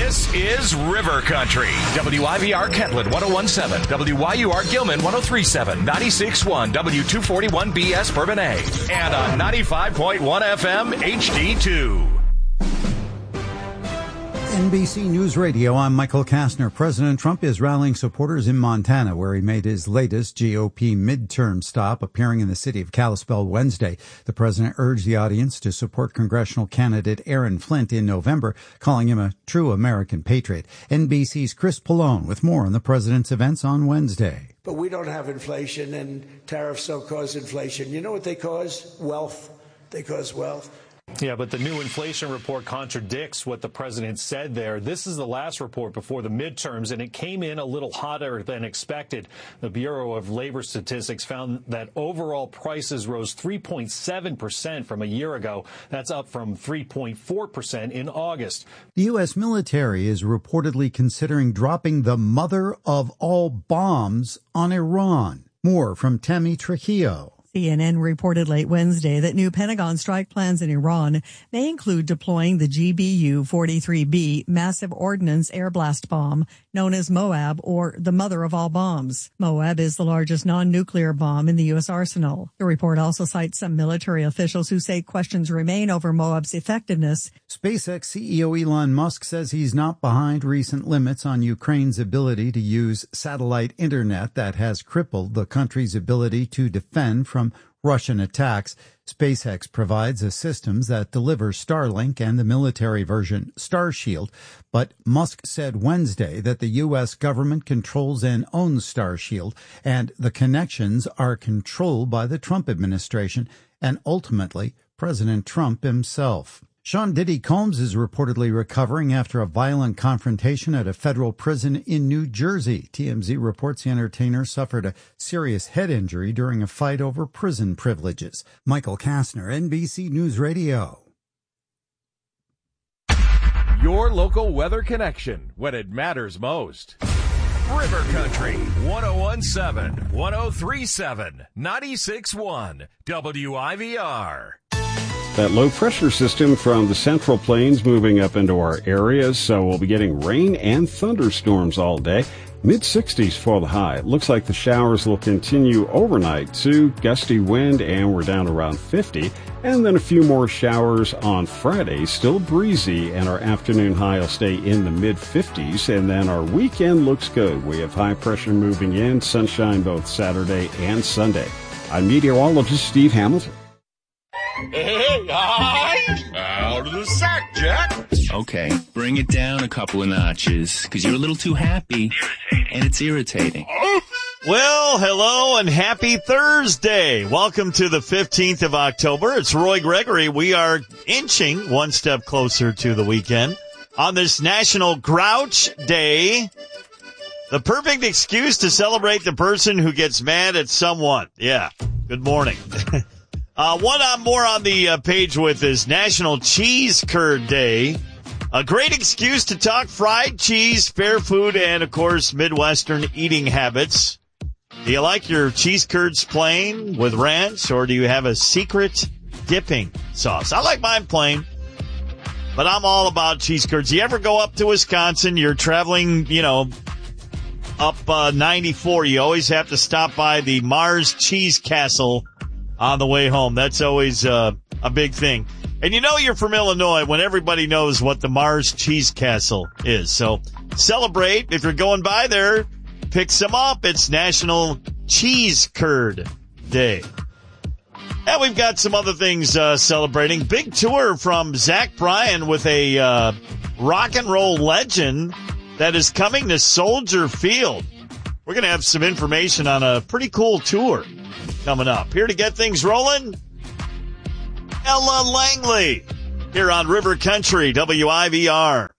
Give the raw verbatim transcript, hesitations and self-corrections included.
This is River Country. W I V R Kentland one oh one point seven, W Y U R Gilman one oh three point seven, ninety-six point one W two forty-one B S Bourbonnais, and on ninety-five point one F M H D two. N B C News Radio, I'm Michael Kastner. President Trump is rallying supporters in Montana, where he made his latest G O P midterm stop, appearing in the city of Kalispell Wednesday. The president urged the audience to support congressional candidate Aaron Flint in November, calling him a true American patriot. N B C's Chris Pallone with more on the president's events on Wednesday. But we don't have inflation, and tariffs don't cause inflation. You know what they cause? Wealth. They cause wealth. Yeah, but the new inflation report contradicts what the president said there. This is the last report before the midterms, and it came in a little hotter than expected. The Bureau of Labor Statistics found that overall prices rose three point seven percent from a year ago. That's up from three point four percent in August. The U S military is reportedly considering dropping the mother of all bombs on Iran. More from Tammy Trujillo. C N N reported late Wednesday that new Pentagon strike plans in Iran may include deploying the G B U forty-three B massive ordnance air blast bomb, known as Moab, or the mother of all bombs. Moab is the largest non-nuclear bomb in the U S arsenal. The report also cites some military officials who say questions remain over Moab's effectiveness. SpaceX C E O Elon Musk says he's not behind recent limits on Ukraine's ability to use satellite internet that has crippled the country's ability to defend from from Russian attacks. SpaceX provides the systems that deliver Starlink and the military version Starshield, but Musk said Wednesday that the U S government controls and owns Starshield, and the connections are controlled by the Trump administration and ultimately President Trump himself. Sean Diddy Combs is reportedly recovering after a violent confrontation at a federal prison in New Jersey. T M Z reports the entertainer suffered a serious head injury during a fight over prison privileges. Michael Kastner, N B C News Radio. Your local weather connection when it matters most. River Country, one oh one point seven, one oh three point seven, ninety-six point one, W I V R. That low pressure system from the Central Plains moving up into our areas, so we'll be getting rain and thunderstorms all day. mid sixties for the high. It looks like the showers will continue overnight to gusty wind, and we're down around fifty. And then a few more showers on Friday, still breezy, and our afternoon high will stay in the mid fifties. And then our weekend looks good. We have high pressure moving in, sunshine both Saturday and Sunday. I'm meteorologist Steve Hamilton. Hey, hi! Out of the sack, Jack! Okay, bring it down a couple of notches, because you're a little too happy, and it's irritating. Well, hello and happy Thursday. Welcome to the fifteenth of October. It's Roy Gregory. We are inching one step closer to the weekend on this National Grouch Day. The perfect excuse to celebrate the person who gets mad at someone. Yeah, good morning. Uh, one on more on the uh, page with is National Cheese Curd Day. A great excuse to talk fried cheese, fair food, and, of course, Midwestern eating habits. Do you like your cheese curds plain with ranch, or do you have a secret dipping sauce? I like mine plain, but I'm all about cheese curds. You ever go up to Wisconsin, you're traveling, you know, up uh, ninety-four, you always have to stop by the Mars Cheese Castle on the way home. That's always uh, a big thing. And you know you're from Illinois when everybody knows what the Mars Cheese Castle is. So celebrate. If you're going by there, pick some up. It's National Cheese Curd Day. And we've got some other things uh, celebrating. Big tour from Zach Bryan with a uh, rock and roll legend that is coming to Soldier Field. We're going to have some information on a pretty cool tour coming up. Here to get things rolling, Ella Langley, here on River Country, W I V R.